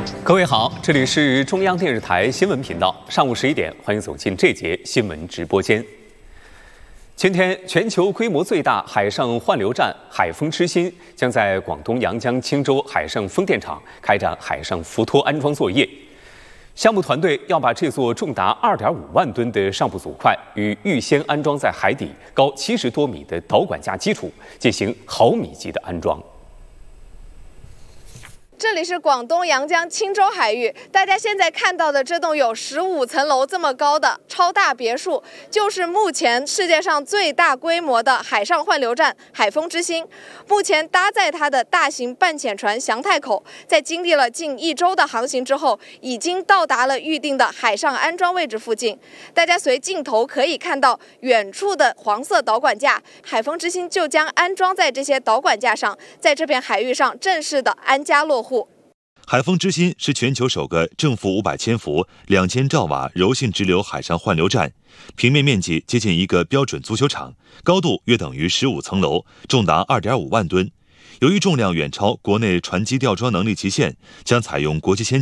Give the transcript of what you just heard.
各位好，这里是中央电视台新闻频道，上午11点，欢迎走进这节新闻直播间。今天，全球规模最大海上换流站海风之心将在广东阳江青州海上风电场开展海上浮托安装作业。项目团队要把这座重达2.5万吨的上部组块与预先安装在海底高70多米的导管架基础进行毫米级的安装。 这里是广东阳江青州海域，大家现在看到的这栋有15层楼这么高的超大别墅，就是目前世界上最大规模的海上换流站海风之心。目前搭载它的大型半潜船祥太口，在经历了近1周的航行之后，已经到达了预定的海上安装位置附近。大家随镜头可以看到远处的黄色导管架，海风之心就将安装在这些导管架上，在这片海域上正式的安家落户。 海风之心是全球首个正负500千伏、2000兆瓦柔性直流海上换流站，平面面积接近一个标准足球场，高度约等于15层楼，重达2.5万吨。由于重量远超国内船机吊装能力极限，将采用国际先进